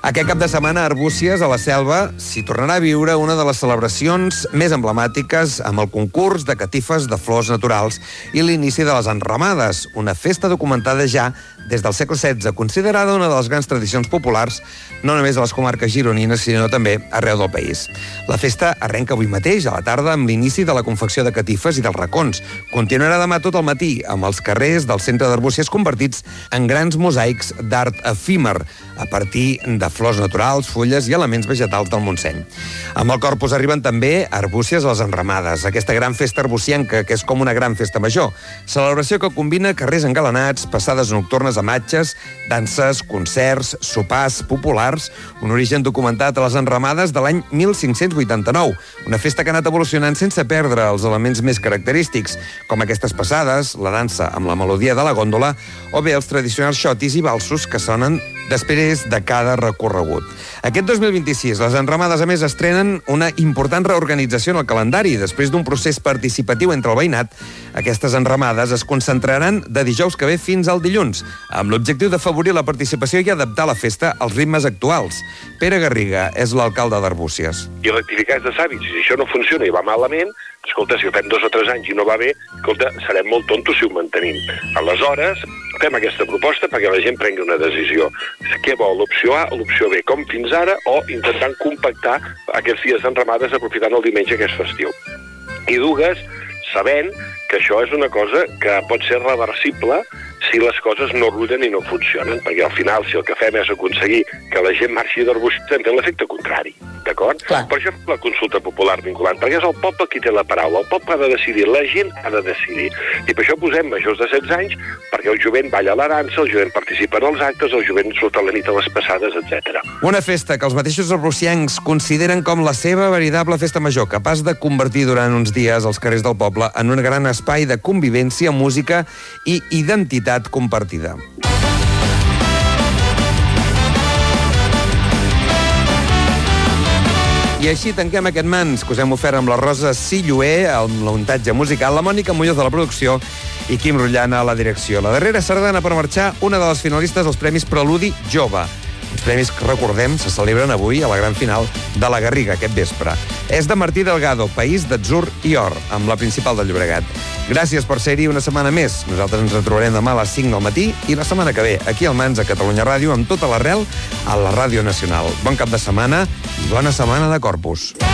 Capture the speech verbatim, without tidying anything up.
Aquest cap de setmana a Arbúcies, a la Selva, s'hi tornarà a viure una de les celebracions més emblemàtiques amb el concurs de catifes de flors naturals i l'inici de les enramades, una festa documentada ja des del segle setze, considerada una de les grans tradicions populars, no només a les comarques gironines, sinó també arreu del país. La festa arrenca avui mateix, a la tarda, amb l'inici de la confecció de catifes i dels racons. Continuarà demà tot el matí, amb els carrers del centre d'Arbúcies convertits en grans mosaics d'art efímer, a partir de flors naturals, fulles i elements vegetals del Montseny. Amb el Corpus arriben també a Arbúcies les enramades, aquesta gran festa arbucienca, que és com una gran festa major. Celebració que combina carrers engalanats, passades nocturnes amb atxes, danses, concerts, sopars populars, un origen documentat a les enramades de l'any mil cinc-cents vuitanta-nou, una festa que ha anat evolucionant sense perdre els elements més característics, com aquestes passades, la dansa amb la melodia de la gòndola, o bé els tradicionals xotis i balsos que sonen després de cada recorregut. Aquest dos mil vint-i-sis, les enramades, a més, estrenen una important reorganització en el calendari. Després d'un procés participatiu entre el veïnat, aquestes enramades es concentraran de dijous que ve fins al dilluns, amb l'objectiu d'afavorir la participació i adaptar la festa als ritmes actuals. Pere Garriga és l'alcalde d'Arbúcies. I rectificar és de sàvits. Si això no funciona i va malament, escolta, si ho fem dos o tres anys i no va bé, escolta, serem molt tontos si ho mantenim. Aleshores, fem aquesta proposta perquè la gent prengui una decisió. Què vol, l'opció A o l'opció B, com fins ara, o intentant compactar aquests dies d'enramades aprofitant el diumenge que és festiu. I dues, sabent que això és una cosa que pot ser reversible si les coses no rullen i no funcionen, perquè al final, si el que fem és aconseguir que la gent marxi d'Arbúcies, hem fet l'efecte contrari, d'acord? Per això la consulta popular vinculant, perquè és el poble qui té la paraula, el poble ha de decidir, la gent ha de decidir. I per això posem majors de setze anys, perquè el jovent balla la dansa, el jovent participa en els actes, el jovent surt a la nit a les passades, etcètera. Una festa que els mateixos arbuciencs consideren com la seva veritable festa major, capaç de convertir durant uns dies els carrers del poble en un gran espai de convivència, música i identitat compartida. I així tanquem aquest Mans que us hem ofert amb la Rosa Silloé, amb la muntatge musical, la Mònica Muñoz de la producció i Quim Rotllana a la direcció. La darrera sardana per marxar, una de les finalistes dels Premis Preludi Jove. Els premis que, recordem, se celebren avui a la gran final de la Garriga, aquest vespre. És de Martí Delgado, País d'Atzur i Or, amb la principal del Llobregat. Gràcies per ser-hi una setmana més. Nosaltres ens retrobarem demà a les cinc del matí i la setmana que ve, aquí al Mans, a Catalunya Ràdio, amb tota l'arrel a la Ràdio Nacional. Bon cap de setmana i bona setmana de Corpus.